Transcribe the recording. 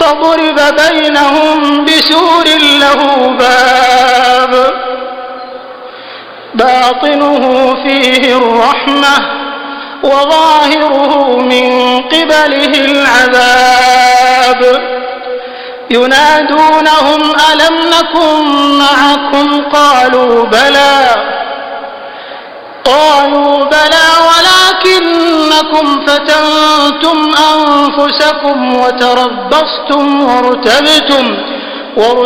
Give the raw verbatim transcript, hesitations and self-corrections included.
فضرب بينهم بسور له باب باطنه فيه الرحمة وظاهره من قبله العذاب ينادونهم ألم نكن معكم قالوا بلى قالوا بلى ولكنكم فتنتم أنفسكم وتربصتم وارتبتم